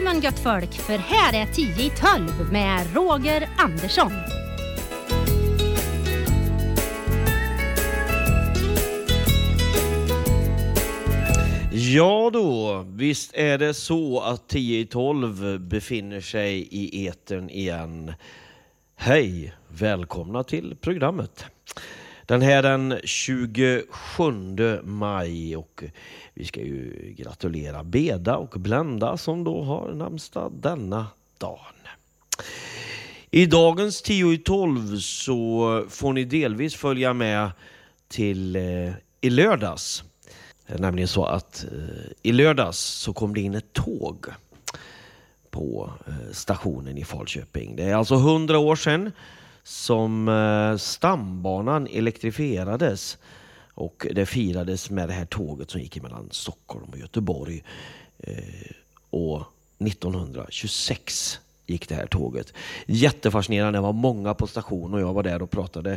morgon gött folk, för här är 10 i 12 med Roger Andersson. Ja då, visst är det så att 10 i 12 befinner sig i etern igen. Hej, välkomna till programmet. Den här den 27 maj och vi ska ju gratulera Beda och Blenda som då har namnsdag denna dagen. I dagens 10 i 12 så får ni delvis följa med till i lördags. Det är nämligen så att i lördags så kom det in ett tåg på stationen i Falköping. Det är alltså 100 år sedan som stambanan elektrifierades och det firades med det här tåget som gick mellan Stockholm och Göteborg och 1926 gick det här tåget. Jättefascinerande, det var många på stationen och jag var där och pratade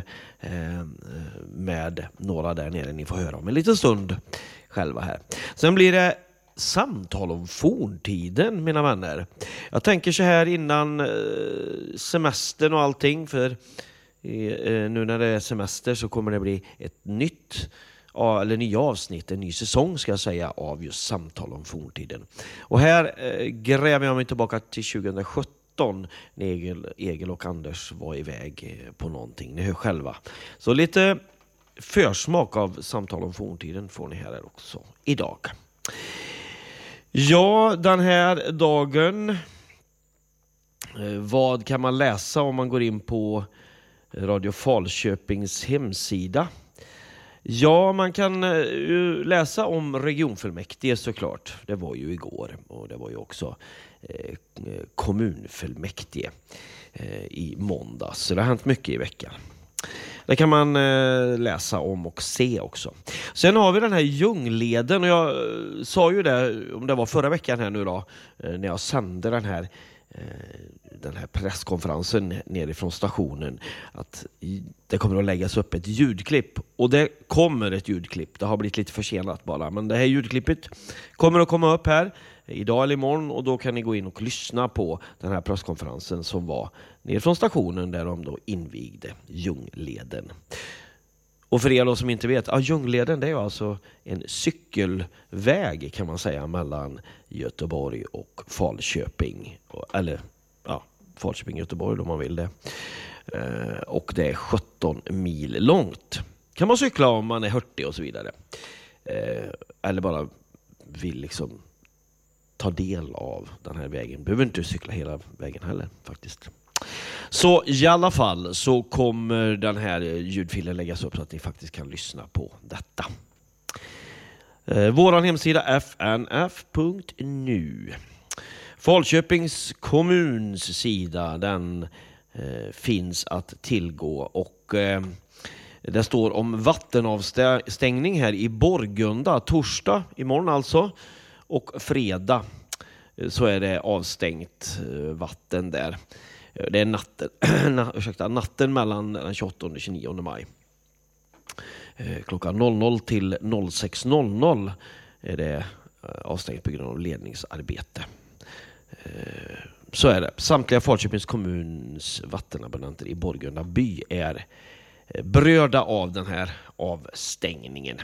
med några där nere. Ni får höra om en liten stund själva här. Sen blir det samtal om forntiden, mina vänner. Jag tänker så här innan semestern och allting, för nu när det är semester så kommer det bli ett nytt eller nya avsnitt, en ny säsong ska jag säga, av just samtal om forntiden. Och här gräver jag mig tillbaka till 2017 när Egil och Anders var iväg på någonting. Ni hör själva. Så lite försmak av samtal om forntiden får ni här också idag. Ja, den här dagen, vad kan man läsa om man går in på Radio Falköpings hemsida? Ja, man kan läsa om regionfullmäktige såklart. Det var ju igår och det var ju också kommunfullmäktige i måndags. Så det har hänt mycket i veckan. Det kan man läsa om och se också. Sen har vi den här Ljungleden och jag sa ju det, om det var förra veckan här nu då, när jag sände den här presskonferensen nerifrån stationen, att det kommer att läggas upp ett ljudklipp. Och det kommer ett ljudklipp. Det har blivit lite försenat bara. Men det här ljudklippet kommer att komma upp här idag eller imorgon. Och då kan ni gå in och lyssna på den här presskonferensen som var nerifrån stationen där de då invigde Ljungleden. Och för er som inte vet, Ljungleden det är alltså en cykelväg kan man säga mellan Göteborg och Falköping. Eller Falköping, Göteborg om man vill det. Och det är 17 mil långt. Kan man cykla om man är hurtig och så vidare. Eller bara vill liksom ta del av den här vägen. Behöver inte cykla hela vägen heller faktiskt. Så i alla fall så kommer den här ljudfilen läggas upp så att ni faktiskt kan lyssna på detta. Våran hemsida fnf.nu. Falköpings kommuns sida, den finns att tillgå och det står om vattenavstängning här i Borgunda torsdag imorgon alltså, och fredag så är det avstängt vatten där. Det är natten mellan den 28 och 29 maj. Klockan 00 till 06.00 är det avstängt på grund av ledningsarbete. Så är det. Samtliga Falköpings kommuns vattenabonnenter i Borgunda by är berörda av den här avstängningen.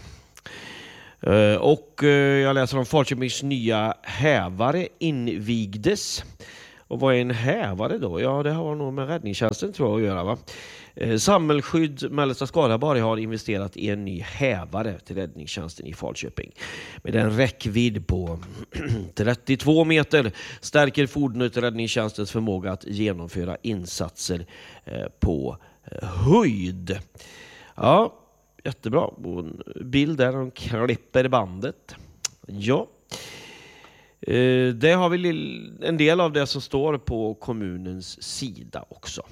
Och jag läser om Falköpings nya hävare invigdes. Och vad är en hävare då? Ja, det har nog med räddningstjänsten tror jag att göra, va? Samhällsskydd Mellersta Skaraborg har investerat i en ny hävare till räddningstjänsten i Falköping. Med en räckvidd på 32 meter stärker fordonet räddningstjänstens förmåga att genomföra insatser på höjd. Ja, jättebra. Och en bild där de klipper bandet. Ja. Det har vi en del av det som står på kommunens sida också.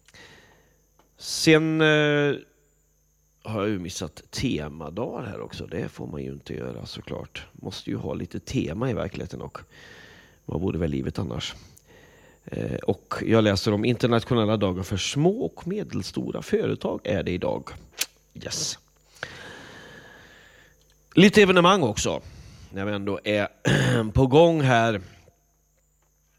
Sen har jag ju missat temadagar här också. Det får man ju inte göra såklart. Måste ju ha lite tema i verkligheten och vad borde väl livet annars? Och jag läser om internationella dagar för små och medelstora företag är det idag. Yes. Lite evenemang också. När vi ändå är på gång här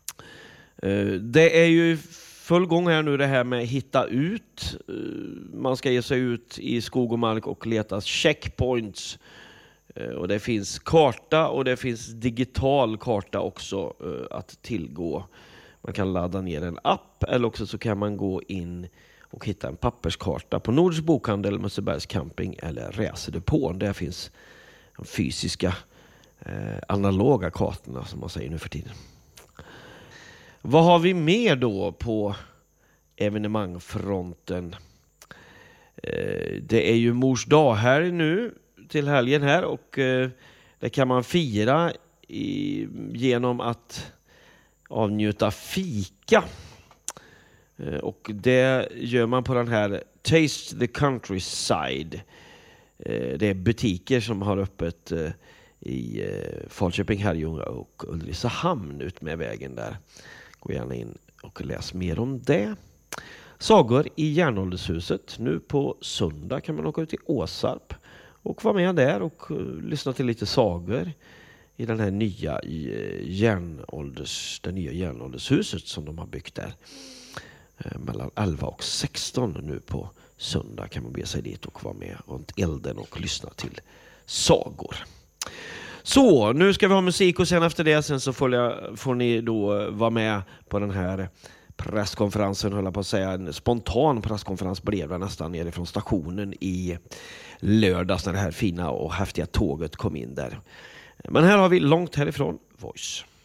Det är ju full gång här nu det här med hitta ut. Man ska ge sig ut i skog och mark och leta checkpoints. Och det finns karta och det finns digital karta också att tillgå. Man kan ladda ner en app eller också så kan man gå in och hitta en papperskarta på Nordisk bokhandel, Mössebergs camping eller Reserdepån. Där finns de fysiska analoga kartorna som man säger nu för tiden. Vad har vi mer då på evenemangfronten? Det är ju Mors dag här nu till helgen här och det kan man fira genom att avnjuta fika. Och det gör man på den här Taste the Countryside. Det är butiker som har öppet i Falköping, Herrljunga och Ulricehamn ut med vägen där. Gå gärna in och läs mer om det. Sagor i Järnåldershuset. Nu på söndag kan man åka ut till Åsarp och vara med där och lyssna till lite sagor i den här nya järnåldershuset som de har byggt där. Mellan 11 och 16 nu på söndag kan man be sig dit och vara med runt elden och lyssna till sagor. Så, nu ska vi ha musik och sen efter det så får ni då vara med på den här presskonferensen, höll jag på att säga. En spontan presskonferens blev det nästan nere från stationen i lördags när det här fina och häftiga tåget kom in där. Men här har vi långt härifrån Voice.